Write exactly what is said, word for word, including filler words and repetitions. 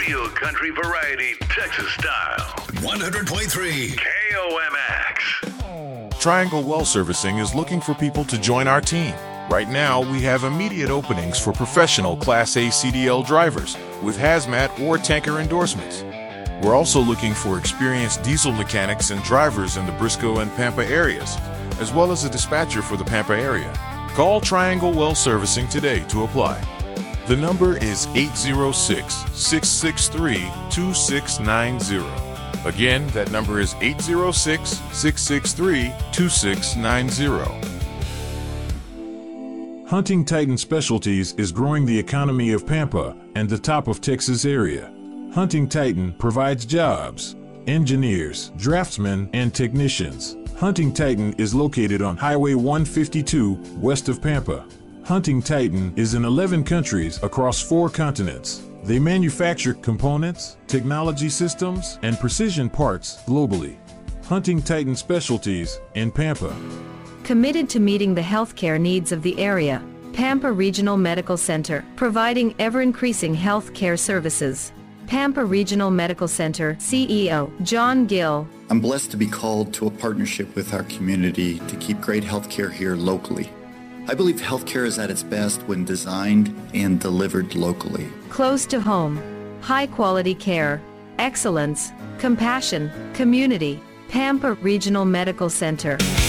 Real country variety, Texas style. one hundred point three K O M X. Triangle Well Servicing is looking for people to join our team. Right now, we have immediate openings for professional Class A C D L drivers with hazmat or tanker endorsements. We're also looking for experienced diesel mechanics and drivers in the Briscoe and Pampa areas, as well as a dispatcher for the Pampa area. Call Triangle Well Servicing today to apply. The number is eight zero six, six six three, two six nine zero. Again, that number is eight zero six, six six three, two six nine zero. Hunting Titan Specialties is growing the economy of Pampa and the top of Texas area. Hunting Titan provides jobs, engineers, draftsmen, and technicians. Hunting Titan is located on Highway one fifty-two, west of Pampa. Hunting Titan is in eleven countries across four continents. They manufacture components, technology systems, and precision parts globally. Hunting Titan Specialties in Pampa. Committed to meeting the healthcare needs of the area, Pampa Regional Medical Center, providing ever-increasing healthcare services. Pampa Regional Medical Center C E O John Gill. I'm blessed to be called to a partnership with our community to keep great healthcare here locally. I believe healthcare is at its best when designed and delivered locally. Close to home, high-quality care, excellence, compassion, community. Pampa Regional Medical Center.